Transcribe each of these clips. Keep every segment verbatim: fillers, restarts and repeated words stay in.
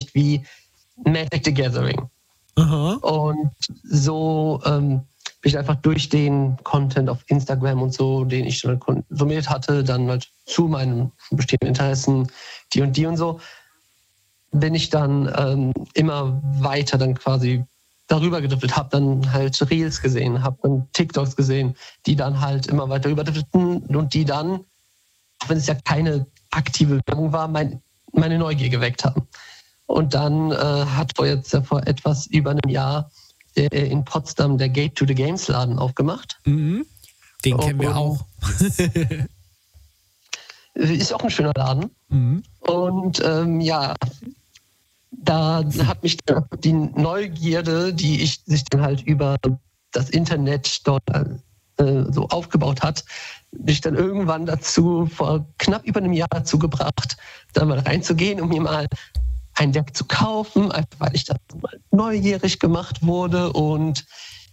veröffentlicht wie Magic the Gathering. Aha. Und so ähm, bin ich einfach durch den Content auf Instagram und so, den ich schon konsumiert hatte, dann halt zu meinen bestehenden Interessen, die und die und so, bin ich dann ähm, immer weiter dann quasi darüber gedribbelt, habe dann halt Reels gesehen, habe dann TikToks gesehen, die dann halt immer weiter überdriften und die dann, auch wenn es ja keine aktive Werbung war, mein, meine Neugier geweckt haben. Und dann äh, hat vor jetzt ja vor etwas über einem Jahr äh, in Potsdam der Gate to the Games Laden aufgemacht. Mhm. Den oh, kennen wir auch. Ist auch ein schöner Laden. Mhm. Und ähm, ja, da hat mich dann die Neugierde, die ich sich dann halt über das Internet dort äh, so aufgebaut hat, mich dann irgendwann dazu, vor knapp über einem Jahr dazu gebracht, da mal reinzugehen, um mir mal ein Deck zu kaufen, einfach weil ich da mal neugierig gemacht wurde. Und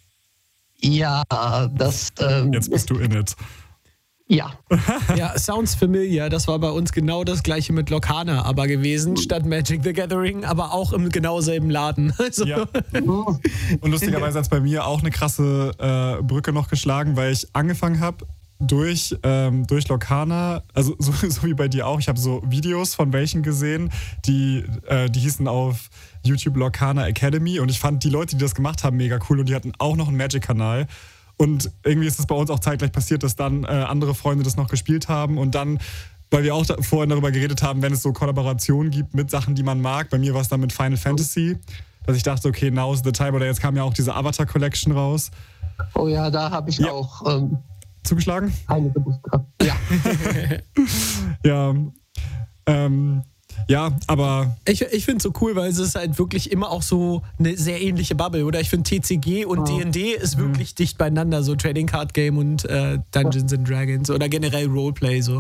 ja, das... Ähm, Jetzt bist du in it. Ja. Ja, sounds familiar. Das war bei uns genau das gleiche mit Lorcana aber gewesen, statt Magic the Gathering, aber auch im genau selben Laden. Also. Ja. Und lustigerweise hat es bei mir auch eine krasse äh, Brücke noch geschlagen, weil ich angefangen habe durch, ähm, durch Lorcana, also so, so wie bei dir auch, ich habe so Videos von welchen gesehen, die, äh, die hießen auf YouTube Lorcana Academy und ich fand die Leute, die das gemacht haben, mega cool und die hatten auch noch einen Magic-Kanal. Und irgendwie ist es bei uns auch zeitgleich passiert, dass dann äh, andere Freunde das noch gespielt haben und dann, weil wir auch da, vorhin darüber geredet haben, wenn es so Kollaborationen gibt mit Sachen, die man mag. Bei mir war es dann mit Final Fantasy, dass ich dachte, okay, now's the time. Oder jetzt kam ja auch diese Avatar Collection raus. Oh ja, da habe ich ja. auch ähm, zugeschlagen. Einige Booster. Ja. ja. Ähm, Ja, aber... Ich, ich finde es so cool, weil es ist halt wirklich immer auch so eine sehr ähnliche Bubble, oder? Ich finde T C G und oh. D und D ist wirklich mhm. dicht beieinander, so Trading Card Game und äh, Dungeons and Dragons oder generell Roleplay so.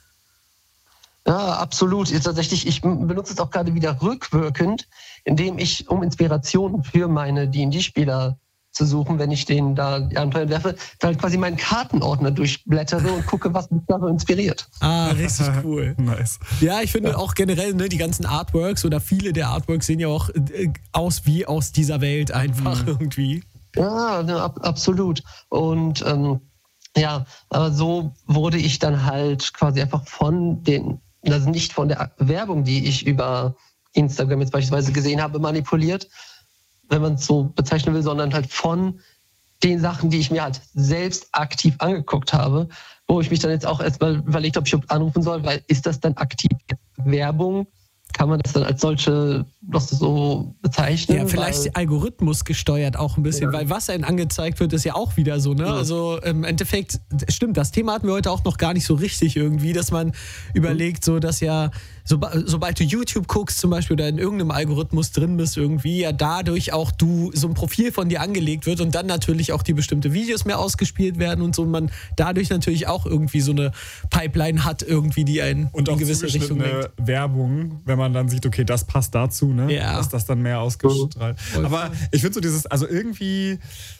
Ja, absolut. Jetzt tatsächlich, ich benutze es auch gerade wieder rückwirkend, indem ich, um Inspiration für meine D und D-Spieler zu suchen, wenn ich denen da die Abenteuer werfe, dann quasi meinen Kartenordner durchblättere und gucke, was mich da so inspiriert. Ah, richtig cool. Nice. Ja, ich finde ja. auch generell, ne, die ganzen Artworks oder viele der Artworks sehen ja auch äh, aus wie aus dieser Welt einfach mhm. irgendwie. Ja, ne, ab, absolut. Und ähm, ja, aber so wurde ich dann halt quasi einfach von den, also nicht von der Werbung, die ich über Instagram jetzt beispielsweise gesehen habe, manipuliert, wenn man es so bezeichnen will, sondern halt von den Sachen, die ich mir halt selbst aktiv angeguckt habe, wo ich mich dann jetzt auch erstmal überlegt habe, ob ich anrufen soll, weil ist das dann aktiv Werbung? Kann man das dann als solche noch so bezeichnen? Ja, vielleicht weil, Algorithmus gesteuert auch ein bisschen, ja. weil was einem angezeigt wird, ist ja auch wieder so, ne? Ja. Also im Endeffekt, stimmt, das Thema hatten wir heute auch noch gar nicht so richtig irgendwie, dass man überlegt, so dass ja, so, sobald du YouTube guckst zum Beispiel oder in irgendeinem Algorithmus drin bist irgendwie, ja dadurch auch du so ein Profil von dir angelegt wird und dann natürlich auch die bestimmte Videos mehr ausgespielt werden und so und man dadurch natürlich auch irgendwie so eine Pipeline hat irgendwie, die einen und in gewisse Richtung lenkt. Werbung, wenn man dann sieht, okay, das passt dazu, ne? Ja. Dass das dann mehr ausgestrahlt. Mhm. Aber ich finde so dieses, also irgendwie,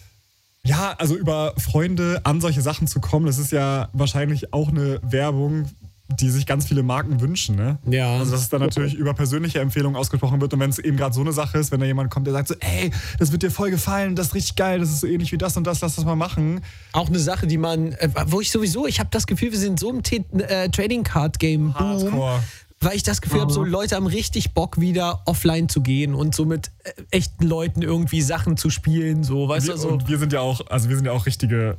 ja, also über Freunde an solche Sachen zu kommen, das ist ja wahrscheinlich auch eine Werbung, die sich ganz viele Marken wünschen, ne? Ja. Also dass es dann natürlich über persönliche Empfehlungen ausgesprochen wird und wenn es eben gerade so eine Sache ist, wenn da jemand kommt, der sagt so, ey, das wird dir voll gefallen, das ist richtig geil, das ist so ähnlich wie das und das, lass das mal machen. Auch eine Sache, die man, wo ich sowieso, ich habe das Gefühl, wir sind so im T- äh, Trading Card Game Boom. Hardcore. Weil ich das Gefühl habe, so Leute haben richtig Bock, wieder offline zu gehen und so mit äh, echten Leuten irgendwie Sachen zu spielen, so, weißt wir, du, so. Und wir sind ja auch, also wir sind ja auch richtige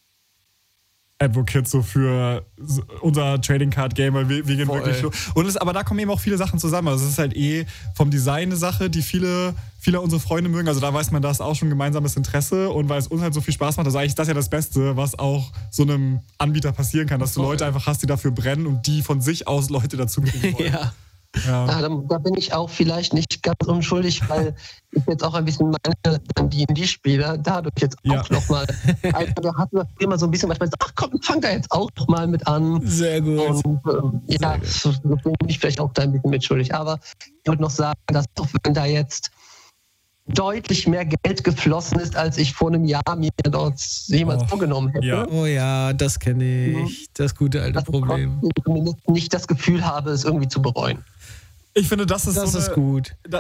Advocates so für unser Trading Card Game, weil wir, wir gehen Voll. wirklich los. Und es, aber da kommen eben auch viele Sachen zusammen. Also es ist halt eh vom Design eine Sache, die viele, viele unserer Freunde mögen. Also da weiß man, da ist auch schon gemeinsames Interesse und weil es uns halt so viel Spaß macht, also eigentlich ist das ja das Beste, was auch so einem Anbieter passieren kann, dass du Leute einfach hast, die dafür brennen und die von sich aus Leute dazu kriegen wollen. Ja. Ja. Ja, da, da bin ich auch vielleicht nicht ganz unschuldig, weil ich jetzt auch ein bisschen meine D und D-Spieler dadurch jetzt Ja. auch nochmal, also da hatten wir immer so ein bisschen manchmal so, ach komm, fang da jetzt auch noch mal mit an. Sehr gut. Und ähm, ja, so bin ich vielleicht auch da ein bisschen mitschuldig. Aber ich wollte noch sagen, dass auch wenn da jetzt deutlich mehr Geld geflossen ist, als ich vor einem Jahr mir dort jemals Oh, vorgenommen hätte. ja. Oh ja, das kenne ich. Das gute alte dass ich Problem. trotzdem zumindest nicht das Gefühl habe, es irgendwie zu bereuen. Ich finde, das ist Das so ist eine, gut. Da,